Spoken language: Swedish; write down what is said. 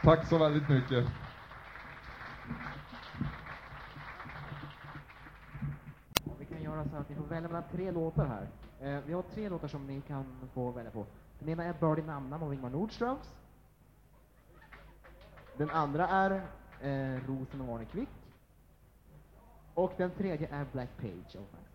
Tack så väldigt mycket. Vi kan göra så att ni får välja mellan 3 låtar här. Vi har 3 låtar som ni kan få välja på. Den ena är Birdie Namnam av Ingmar Nordströms. Den andra är Rosen av Arne Kvick. Och den tredje är Black Page av Max.